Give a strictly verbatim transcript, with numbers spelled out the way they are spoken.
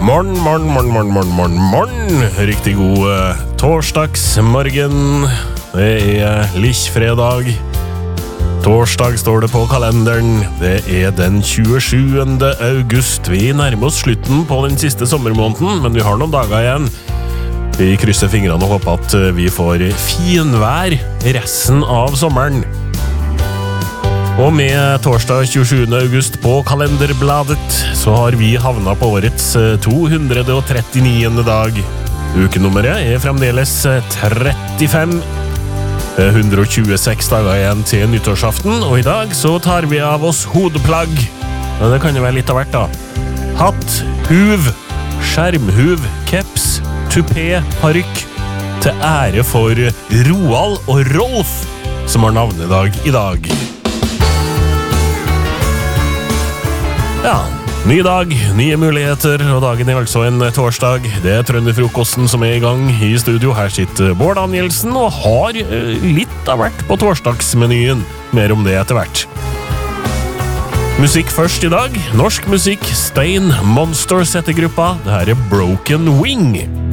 Morgen, morgen, morgen, morgen, morgen, morgen, morgen. Riktig god uh, torsdagsmorgen. Det er lichfredag. Torsdag står det på kalenderen. Det er den tjuesjuende august. Vi nærmer oss slutten på den siste sommermåneden, men vi har noen dager igjen. Vi krysser fingrene og håper at vi får finvær resten av sommeren. Og med torsdag tjuesjuende august på kalenderbladet så har vi havnet på årets to hundre og trettioniende dag. Ukenummeret er fremdeles trettifem. Det er ett hundre og tjueseks dager igjen til nyttårsaften, og i dag så tar vi av oss hodeplagg. Ja, det kan jo være litt av hvert da. Hatt, huv, skjermhuv, keps, tupé, parykk. Til ære for Roald og Rolf, som har navnedag i dag. Ja, ny dag, nye muligheter, og dagen er altså en torsdag. Det er Trønderfrokosten som er i gang i studio. Her sitter Bård Danielsen og har litt av hvert på torsdagsmenyen. Mer om det etter hvert. Musikk først i dag. Norsk musikk, Stein Monsters heter gruppa. Det her er Broken Wing.